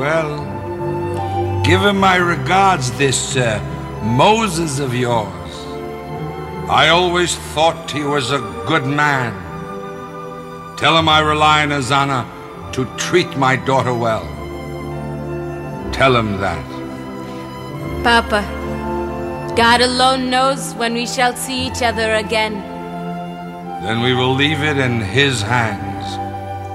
Well, give him my regards, this Moses of yours. I always thought he was a good man. Tell him I rely on Azana to treat my daughter well. Tell him that. Papa, God alone knows when we shall see each other again. Then we will leave it in his hands.